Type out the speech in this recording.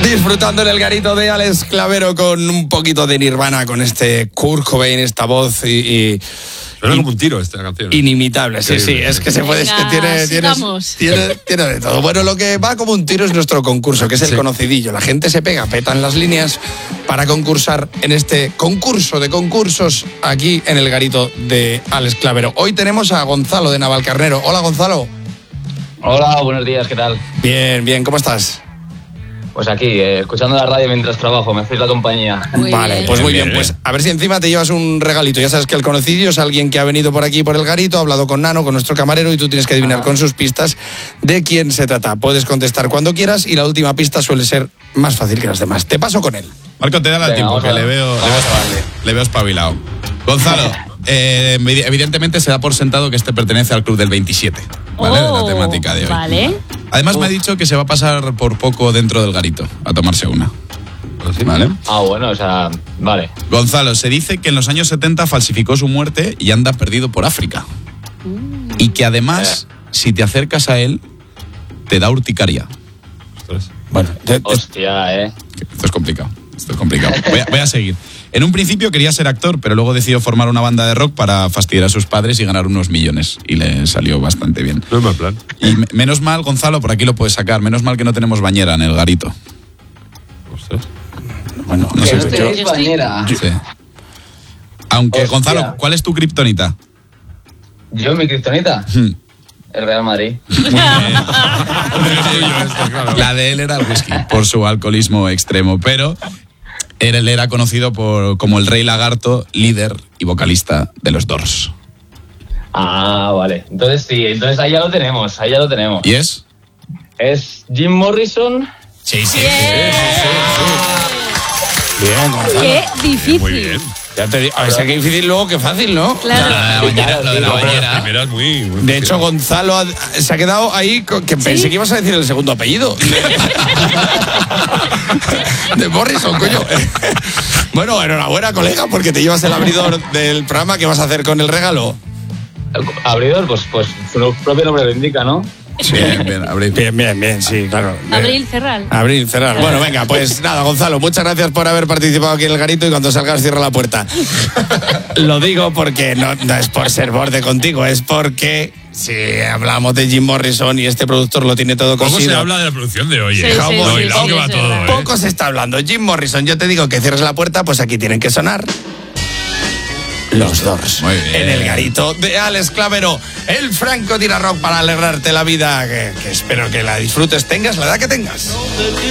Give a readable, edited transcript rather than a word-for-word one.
Disfrutando en el garito de Alex Clavero con un poquito de Nirvana, con este Kurt Cobain, esta voz y suena como un tiro esta canción. Inimitable, sí, es que se puede, es que tiene de todo. Bueno, lo que va como un tiro es nuestro concurso, que es el conocidillo. La gente se pega, petan las líneas para concursar en este concurso de concursos aquí en el garito de Alex Clavero. Hoy tenemos a Gonzalo de Navalcarnero. Hola, Gonzalo. Hola, buenos días, ¿qué tal? Bien, ¿cómo estás? Pues aquí, escuchando la radio mientras trabajo, me hacéis la compañía. Vale, pues muy bien. Pues a ver si encima te llevas un regalito. Ya sabes que el conocido es alguien que ha venido por aquí, por el garito, ha hablado con Nano, con nuestro camarero, y tú tienes que adivinar con sus pistas de quién se trata. Puedes contestar cuando quieras y la última pista suele ser más fácil que las demás. Te paso con él. Marco, te da el tiempo, que le veo espabilado. Gonzalo, evidentemente se da por sentado que este pertenece al club del 27, ¿vale? De la temática de hoy. Vale. Además me ha dicho que se va a pasar por poco dentro del garito a tomarse una. ¿Vale? Bueno, o sea, vale. Gonzalo, se dice que en los años 70 falsificó su muerte y anda perdido por África. Y que además, si te acercas a él, te da urticaria. Bueno, hostia, Esto es complicado. Voy a seguir. En un principio quería ser actor, pero luego decidió formar una banda de rock para fastidiar a sus padres y ganar unos millones. Y le salió bastante bien. No es mal plan. Y menos mal, Gonzalo, por aquí lo puedes sacar. Menos mal que no tenemos bañera en el garito. Ostras. Bueno, no sé. ¿Tenéis bañera? Sí. Aunque, Hostia. Gonzalo, ¿cuál es tu kriptonita? ¿Yo, mi kriptonita? El Real Madrid. La de él era el whisky, por su alcoholismo extremo, pero él era conocido como el Rey Lagarto, líder y vocalista de los Doors. Vale. Entonces sí, ahí ya lo tenemos. ¿Y es? Es Jim Morrison. Sí. bien, Gonzalo. Qué difícil. Muy bien. Ya te digo, a ver, qué difícil luego, qué fácil, ¿no? Claro. Lo de la bañera. La primera es muy De hecho, Gonzalo se ha quedado ahí, que pensé que ibas a decir el segundo apellido. De Morrison, coño. Bueno, enhorabuena, colega, porque te llevas el abridor del programa. ¿Qué vas a hacer con el regalo? Abridor, pues su propio nombre lo indica, ¿no? Bien, abrir. Bien, sí, claro. Abril, cerrar. Abrir, cerrar. Bueno, venga, pues nada, Gonzalo, muchas gracias por haber participado aquí en el garito y cuando salgas cierra la puerta. Lo digo porque no es por ser borde contigo, es porque si hablamos de Jim Morrison y este productor lo tiene todo ¿Cómo cosido. se habla de la producción de hoy? Sí, Lo hilado que va sí, todo, Poco se está hablando. Jim Morrison, yo te digo que cierres la puerta, pues aquí tienen que sonar los Doors. Muy bien. En el garito de Alex Clavero, el Franco tira rock para alegrarte la vida, que espero que la disfrutes, tengas la edad que tengas.